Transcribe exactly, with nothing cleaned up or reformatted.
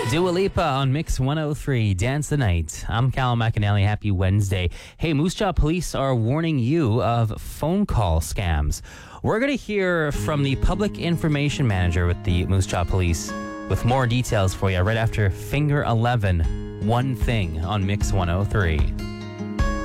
Dua Lipa on Mix one oh three, Dance the Night. I'm Callum McAnally. Happy Wednesday. Hey, Moose Jaw Police are warning you of phone call scams. We're going to hear from the Public Information Manager with the Moose Jaw Police with more details for you right after Finger eleven, One Thing on Mix one oh three.